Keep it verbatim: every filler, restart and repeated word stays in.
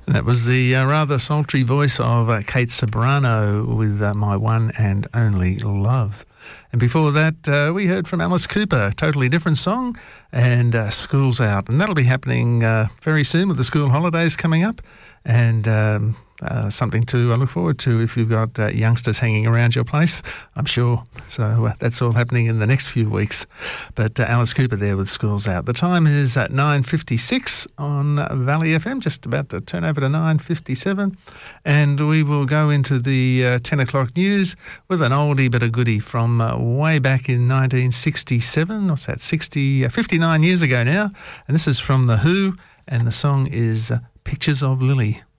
And that was the uh, rather sultry voice of uh, Kate Ceberano with uh, My One and Only Love. And before that, uh, we heard from Alice Cooper, totally different song, and uh, School's Out. And that'll be happening uh, very soon with the school holidays coming up. And um, uh, something to uh, look forward to if you've got uh, youngsters hanging around your place, I'm sure. So uh, that's all happening in the next few weeks. But uh, Alice Cooper there with School's Out. The time is at nine fifty-six on Valley F M, just about to turn over to nine fifty-seven. And we will go into the uh, ten o'clock news with an oldie but a goodie from uh, way back in nineteen sixty-seven. What's that? sixty, uh, fifty-nine years ago now. And this is from The Who, and the song is uh, Pictures of Lily.